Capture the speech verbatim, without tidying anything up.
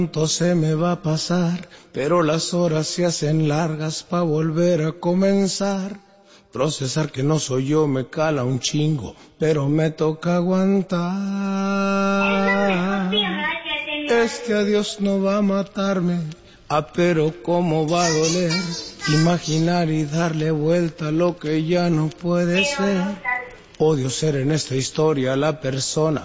Pronto se me va a pasar, pero las horas se hacen largas pa' volver a comenzar. Procesar que no soy yo me cala un chingo, pero me toca aguantar. Este adiós no va a matarme, ah, pero cómo va a doler. Imaginar y darle vuelta a lo que ya no puede ser. Odio ser en esta historia la persona